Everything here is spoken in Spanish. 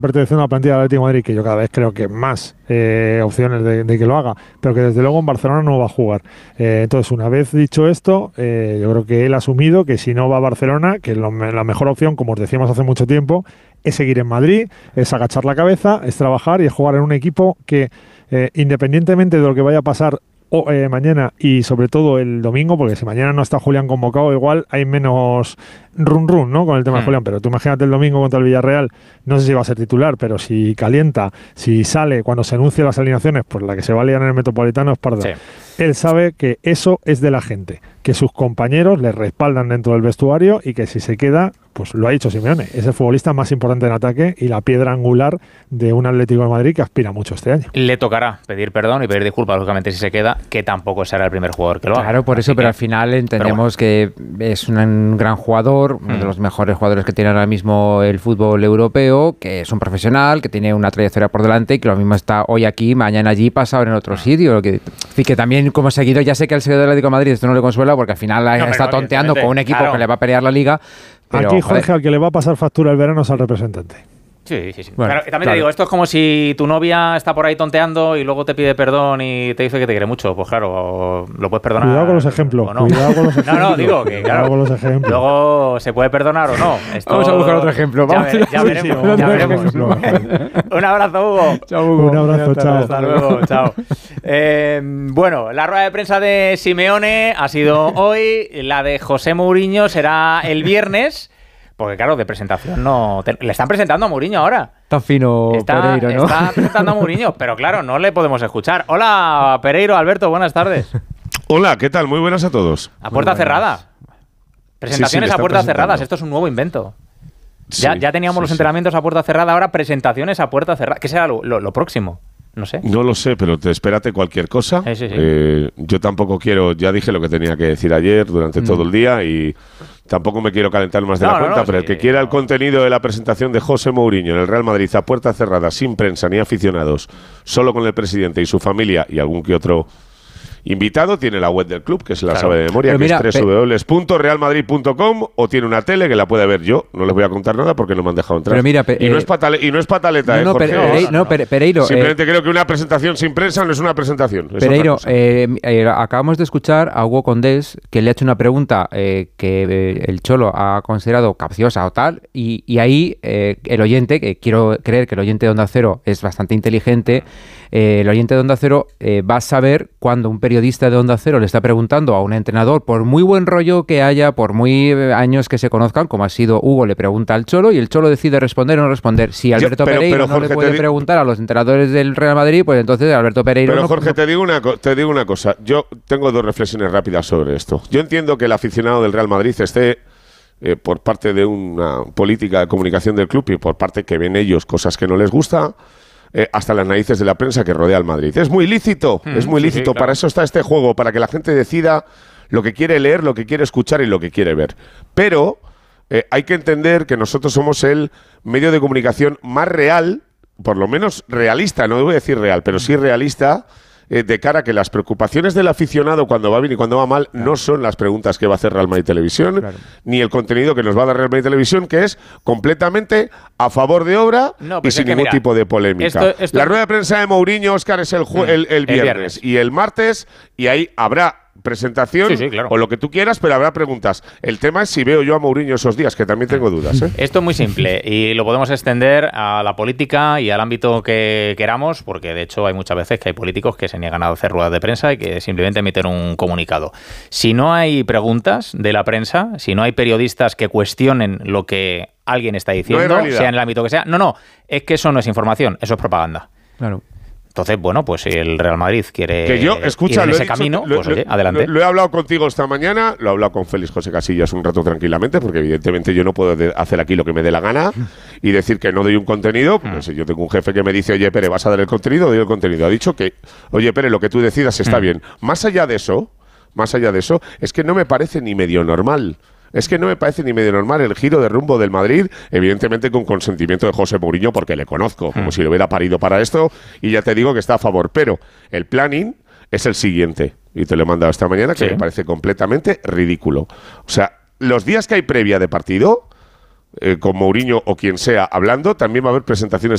perteneciendo a la plantilla del Atlético de Madrid, que yo cada vez creo que más opciones de que lo haga, pero que desde luego en Barcelona no va a jugar. Entonces, una vez dicho esto, yo creo que él ha asumido que si no va a Barcelona, que la mejor opción, como os decíamos hace mucho tiempo, es seguir en Madrid, es agachar la cabeza, es trabajar y es jugar en un equipo que, independientemente de lo que vaya a pasar mañana y sobre todo el domingo, porque si mañana no está Julián convocado, igual hay menos run, ¿no? Con el tema de Julián, pero tú imagínate el domingo contra el Villarreal, no sé si va a ser titular, pero si calienta, si sale cuando se anuncien las alineaciones, pues la que se va a liar en el Metropolitano es parda. Sí. Él sabe que eso es de la gente, que sus compañeros le respaldan dentro del vestuario y que si se queda, pues lo ha dicho Simeone, es el futbolista más importante en ataque y la piedra angular de un Atlético de Madrid que aspira mucho este año. Le tocará pedir perdón y pedir disculpas, lógicamente, si se queda, que tampoco será el primer jugador que lo haga. Claro, por eso, pero al final entendemos que es un gran jugador, uno de los mejores jugadores que tiene ahora mismo el fútbol europeo, que es un profesional, que tiene una trayectoria por delante y que lo mismo está hoy aquí, mañana allí, pasado en otro sitio. Que también como seguidor, ya sé que al seguidor del Atlético de Madrid esto no le consuela porque al final está tonteando con un equipo que le va a pelear la Liga. Pero, aquí, Jorge, al que le va a pasar factura el verano es al representante. Sí. Bueno, pero también te digo, esto es como si tu novia está por ahí tonteando y luego te pide perdón y te dice que te quiere mucho. Pues claro, lo puedes perdonar. Cuidado con los ejemplos. No. Cuidado con los ejemplos. No, digo que claro. Con los ejemplos. Luego se puede perdonar o no. Esto, vamos a buscar otro ejemplo. Ya veremos. Un abrazo, Hugo. Chao, Hugo. Un abrazo, chao. Hasta luego, chao. Bueno, la rueda de prensa de Simeone ha sido hoy. La de José Mourinho será el viernes. Porque claro, de presentación no... Le están presentando a Mourinho ahora. Está fino Pereiro, ¿no? Está presentando a Mourinho, pero claro, no le podemos escuchar. Hola, Pereiro, Alberto, buenas tardes. Hola, ¿qué tal? Muy buenas a todos. A puerta cerrada. Presentaciones a puertas cerradas. Esto es un nuevo invento. Sí, ya teníamos los entrenamientos a puerta cerrada, ahora presentaciones a puerta cerrada. ¿Qué será lo próximo? No sé. No lo sé, pero espérate cualquier cosa. Sí. Yo tampoco quiero... Ya dije lo que tenía que decir ayer durante todo el día y... Tampoco me quiero calentar más de la cuenta, pero el que quiera el contenido de la presentación de José Mourinho en el Real Madrid a puerta cerrada, sin prensa ni aficionados, solo con el presidente y su familia y algún que otro invitado, tiene la web del club, que se la sabe de memoria, que es www.realmadrid.com, o tiene una tele que la puede ver yo. No les voy a contar nada porque no me han dejado entrar. Pero mira, y no es pataleta, Jorge. Pereiro, simplemente creo que una presentación sin prensa no es una presentación. Pereiro, acabamos de escuchar a Hugo Condés, que le ha hecho una pregunta que el Cholo ha considerado capciosa o tal, y ahí el oyente, que quiero creer que el oyente de Onda Cero es bastante inteligente, el oyente de Onda Cero va a saber cuando un periodista de Onda Cero le está preguntando a un entrenador, por muy buen rollo que haya, por muy años que se conozcan, como ha sido Hugo, le pregunta al Cholo y el Cholo decide responder o no responder. Si Alberto Pereiro no le puede preguntar a los entrenadores del Real Madrid, pues entonces Alberto Pereiro... Pero Jorge, te digo una cosa. Yo tengo dos reflexiones rápidas sobre esto. Yo entiendo que el aficionado del Real Madrid esté... por parte de una política de comunicación del club y por parte que ven ellos cosas que no les gusta, hasta las narices de la prensa que rodea al Madrid. Es muy lícito, claro. Para eso está este juego, para que la gente decida lo que quiere leer, lo que quiere escuchar y lo que quiere ver. Pero hay que entender que nosotros somos el medio de comunicación más real, por lo menos realista, no voy a decir real, pero sí realista, de cara a que las preocupaciones del aficionado cuando va bien y cuando va mal no son las preguntas que va a hacer Real Madrid Televisión, ni el contenido que nos va a dar Real Madrid Televisión, que es completamente a favor de obra y sin ningún tipo de polémica. La rueda de prensa de Mourinho, Óscar, es el viernes y el martes, y ahí habrá presentación o lo que tú quieras, pero habrá preguntas. El tema es si veo yo a Mourinho esos días, que también tengo dudas. Esto es muy simple y lo podemos extender a la política y al ámbito que queramos, porque de hecho hay muchas veces que hay políticos que se niegan a hacer ruedas de prensa y que simplemente emiten un comunicado. Si no hay preguntas de la prensa, si no hay periodistas que cuestionen lo que alguien está diciendo, sea en el ámbito que sea, es que eso no es información, eso es propaganda. Claro. Entonces, bueno, pues si el Real Madrid quiere ir en ese camino, pues oye, adelante. Lo he hablado contigo esta mañana, lo he hablado con Félix José Casillas un rato tranquilamente, porque evidentemente yo no puedo hacer aquí lo que me dé la gana y decir que no doy un contenido. Porque si yo tengo un jefe que me dice, oye, Pere, ¿vas a dar el contenido? Doy el contenido. Ha dicho que, oye, Pere, lo que tú decidas está bien. Más allá de eso, es que no me parece ni medio normal. Es que no me parece ni medio normal el giro de rumbo del Madrid, evidentemente con consentimiento de José Mourinho, porque le conozco, como si lo hubiera parido para esto, y ya te digo que está a favor. Pero el planning es el siguiente, y te lo he mandado esta mañana, que me parece completamente ridículo. O sea, los días que hay previa de partido, con Mourinho o quien sea hablando, también va a haber presentaciones